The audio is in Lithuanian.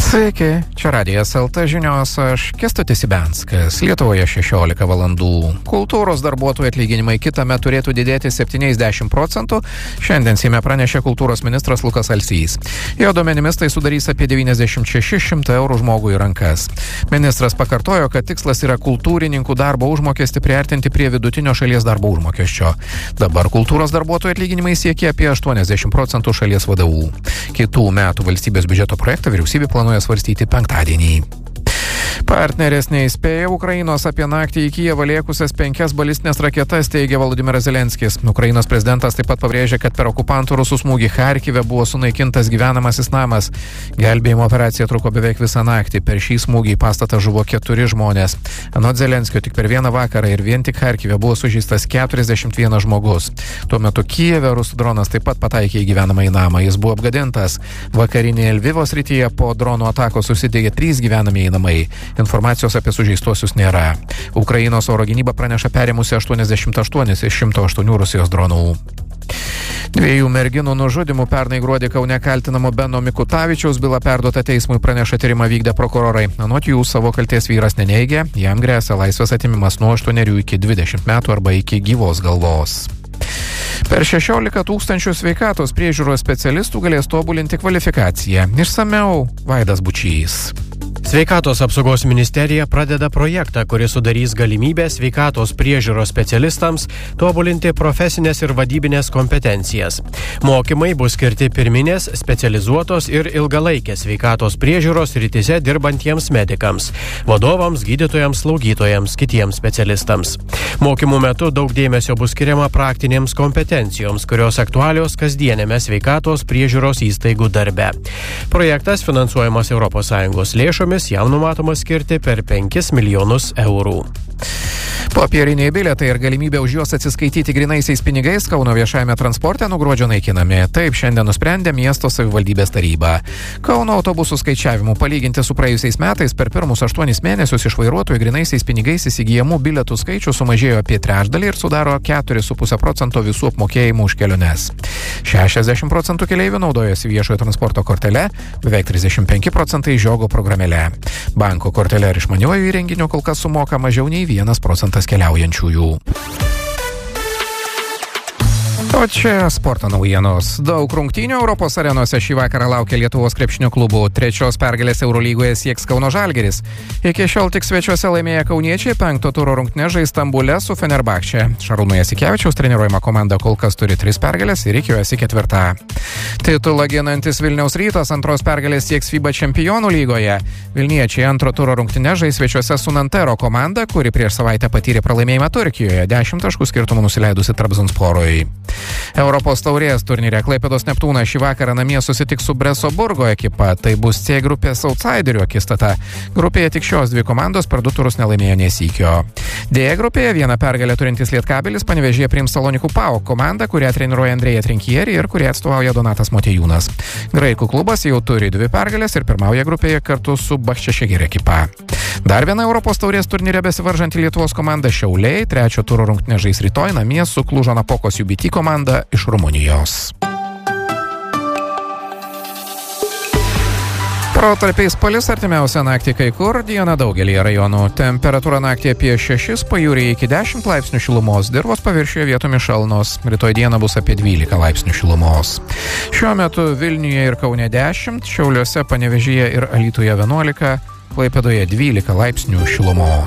Sveiki, čia Radijas LT žinios, aš Kęstutis Ibenskas. Lietuvoje 16 valandų. Kultūros darbuotojų atlyginimai kitąmet turėtų didėti 70%. Šiandien Seime pranešė kultūros ministras Lukas Alsys. Jo duomenimis tai sudarys apie 9600 eurų žmogui į rankas. Ministras pakartojo, kad tikslas yra kultūrininkų darbo užmokestį priartinti prie vidutinio šalies darbo užmokesčio. Dabar kultūros darbuotojų atlyginimai siekia apie 80% šalies vadovų. Kitų metų valstybės biudžeto projektą vyriausybė planuoja svarstyti penktadienį. Partnerės neįspėja Ukrainos apie naktį į Kijevą lėkusias 5 balistinės raketas, teigia Volodymyras Zelenskis. Ukrainos prezidentas taip pat pabrėžė, kad per okupantų rusų smūgį Charkive buvo sunaikintas gyvenamasis namas. Gelbėjimo operacija truko beveik visą naktį. Per šį smūgį į pastatą žuvo 4 žmonės. Anot Zelenskio, tik per vieną vakarą ir vien tik Charkive buvo sužeistas 41 žmogus. Tuo metu Kijeve rusų dronas taip pat pataikė į gyvenamąjį namą. Jis buvo apgadintas. Vakarinėje Lvivo srityje po dronų atakos susidegė 3 gyvenamieji namai. Informacijos apie sužeistuosius nėra. Ukrainos oro gynyba praneša perėmusi 88 iš 108 Rusijos dronų. 2 merginų nužudimų pernai gruodį Kaune kaltinamo Beno Mikutavičiaus byla perduota teismui, praneša tyrimą vykdę prokurorai. Anot jų, savo kaltės vyras neneigia, jam gresia laisvės atimimas nuo 8 iki 20 metų arba iki gyvos galvos. Per 16 000 sveikatos priežiūros specialistų galės tobulinti kvalifikaciją. Išsamiau Vaidas Bučys. Sveikatos apsaugos ministerija pradeda projektą, kuris sudarys galimybę sveikatos priežiūros specialistams tobulinti profesinės ir vadybinės kompetencijas. Mokymai bus skirti pirminės, specializuotos ir ilgalaikės sveikatos priežiūros srityse dirbantiems medikams, vadovams, gydytojams, slaugytojams, kitiems specialistams. Mokymų metu daug dėmesio bus skiriama praktinėms kompetencijoms, kurios aktualios kasdienėme sveikatos priežiūros įstaigų darbe. Projektas finansuojamas ES lėšomis, jam numatoma skirti per 5 milijonus eurų. Popieriniai bilietai ir galimybė už juos atsiskaityti grynaisiais pinigais Kauno viešajame transporte nuo gruodžio naikinami. Taip šiandien nusprendė miesto savivaldybės taryba. Kauno autobusų skaičiavimų palyginti su praėjusiais metais per pirmus 8 mėnesius iš vairuotojų grynaisiais pinigais įsigijamų bilietų skaičių sumažėjo apie trečdalį ir sudaro 4,5% visų apmokėjimų už keliones. 60% keleivių naudojasi viešojo transporto kortele, beveik 35% žiogo programėle. Banko kortele ir išmaniuoju įrenginiu kol kas sumoka mažiau nei 1% keliaujančiųjų. O čia sporto naujienos. Daug rungtynių Europos arenose šį vakarą laukia Lietuvos krepšinio klubų. 3 pergalės Eurolygoje sieks Kauno Žalgiris. Iki šiol tik svečiuose laimėję kauniečiai 5 turo rungtynes žais Stambule su Fenerbahče. Šarūno Jasikevičiaus treniruojama komanda kol kas turi 3 pergalės ir rikiuojasi 4. Titulą ginantis Vilniaus Rytas 2 pergalės sieks FIBA Čempionų lygoje. Vilniečiai 2 turo rungtynes žais svečiuose su Nantero komanda, kuri prieš savaitę patyrė pralaimėjimą Turkijoje, 10 taškų skirtumų nusileidusi Trabzonsporui. Europos taurės turnyre Klaipėdos Neptūnas šį vakarą namie susitiks su Bresoburgo ekipa. Tai bus C grupės outsiderių akistata. Grupėje tik šios 2 komandos per 2 turus nelaimėjo nė sykio. D grupėje 1 pergalę turintis Lietkabelis Panevėžyje priims Salonikų PAOK komandą, kurią treniruoja Andrėja Trinkieri ir kurią atstovauja Donatas Motiejūnas. Graikų klubas jau turi 2 pergalės ir pirmauja grupėje kartu su Bahčešegir ekipa. Dar viena Europos taurės turnyre besivaržanti Lietuvos komanda Šiauliai 3 turo rungtynes žais rytoj namie su Klužo Napokos UBT komanda iš Rumunijos. Protarpiais palis artimiausią naktį kai kur, dieną daugelį rajonų. Temperatūra naktį apie 6, pajūryje iki 10 laipsnių šilumos, dirvos paviršiuje vietomis šalnos. Rytoj dieną bus apie 12 laipsnių šilumos. Šiuo metu Vilniuje ir Kaune 10, Šiauliuose, Panevėžyje ir Alytuje 11, Klaipėdoje 12 laipsnių šilumos.